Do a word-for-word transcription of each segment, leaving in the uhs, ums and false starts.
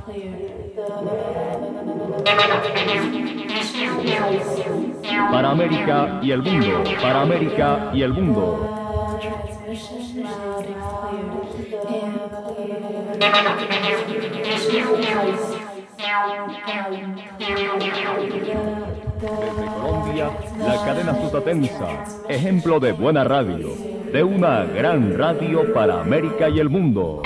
Para América y el mundo, para América y el mundo. Desde Colombia, la cadena Sutatensa, ejemplo de buena radio, de una gran radio para América y el mundo.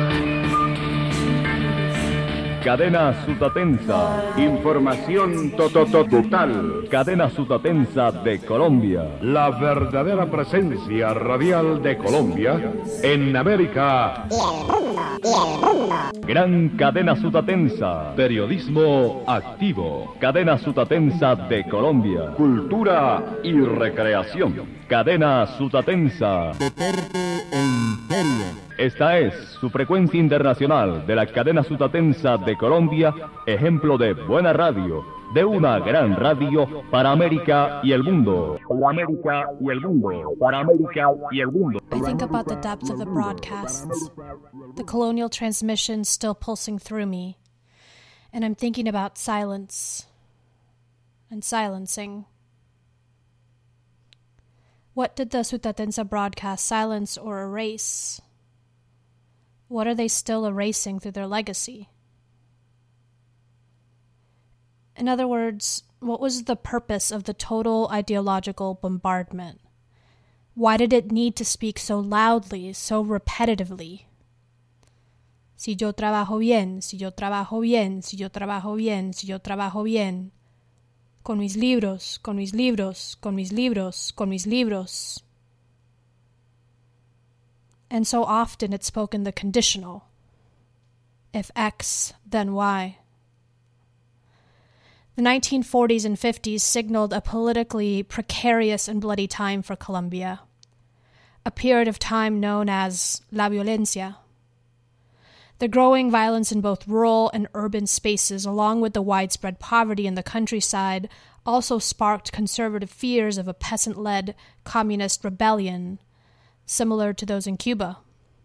Cadena Sutatensa, información total. Cadena Sutatensa de Colombia, la verdadera presencia radial de Colombia en América y el mundo, y el mundo. Gran Cadena Sutatensa, periodismo activo. Cadena Sutatensa de Colombia, cultura y recreación. Cadena Sutatensa. Deporte en serio. Esta es su frecuencia internacional de la cadena Sutatensa de Colombia, ejemplo de buena radio, de una gran radio para América y el mundo. Para América y el mundo. Para América y el mundo. I think about the depth of the broadcasts, the colonial transmission still pulsing through me, and I'm thinking about silence and silencing. What did the Sutatensa broadcast silence or erase? What are they still erasing through their legacy? In other words, what was the purpose of the total ideological bombardment? Why did it need to speak so loudly, so repetitively? Si yo trabajo bien, si yo trabajo bien, si yo trabajo bien, si yo trabajo bien. Con mis libros, con mis libros, con mis libros, con mis libros. And so often it's spoken the conditional. If X, then Y. The nineteen forties and fifties signaled a politically precarious and bloody time for Colombia, a period of time known as La Violencia. The growing violence in both rural and urban spaces, along with the widespread poverty in the countryside, also sparked conservative fears of a peasant-led communist rebellion, similar to those in Cuba.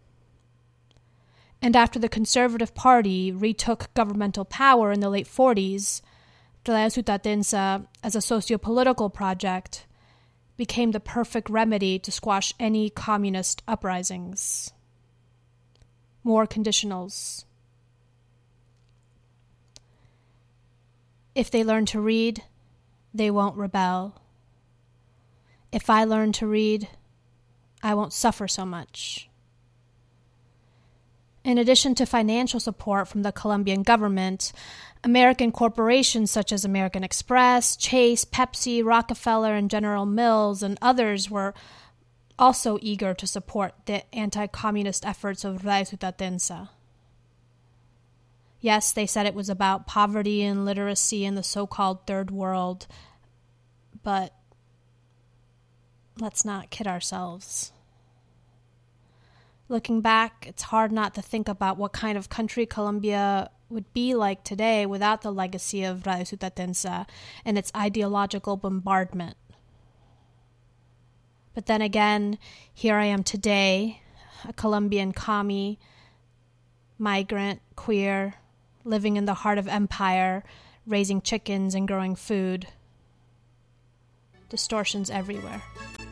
And after the Conservative Party retook governmental power in the late forties, Radio Sutatensa, as a socio-political project, became the perfect remedy to squash any communist uprisings. More conditionals. If they learn to read, they won't rebel. If I learn to read, I won't suffer so much. In addition to financial support from the Colombian government, American corporations such as American Express, Chase, Pepsi, Rockefeller, and General Mills, and others were also eager to support the anti-communist efforts of Radio Sutatensa. Yes, they said it was about poverty and literacy in the so-called third world, but let's not kid ourselves. Looking back, it's hard not to think about what kind of country Colombia would be like today without the legacy of Radio Sutatensa and its ideological bombardment. But then again, here I am today, a Colombian commie, migrant, queer, living in the heart of empire, raising chickens and growing food. Distortions everywhere.